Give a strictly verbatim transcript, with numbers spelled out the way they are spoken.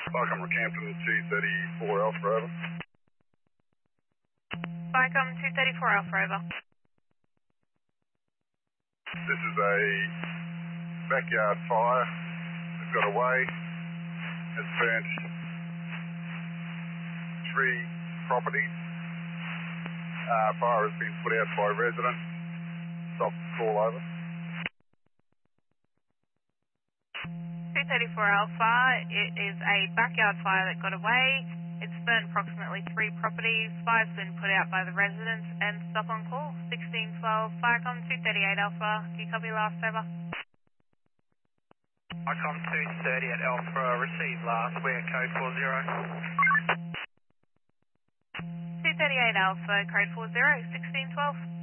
Welcome Rockhampton two thirty-four Alpha over. Vicom two thirty-four Alpha over. This is a backyard fire. It's got away. It's burnt three properties. Uh, fire has been put out by residents. Stop call over. two thirty-four Alpha, it is a backyard fire that got away. It's burnt approximately three properties. Fire's been put out by the residents and stop on call. sixteen twelve, Vicom two thirty-eight Alpha. Do you copy last over? Vicom two thirty at Alpha, receive last, we're code four zero. two thirty-eight Alpha, code four zero, sixteen twelve.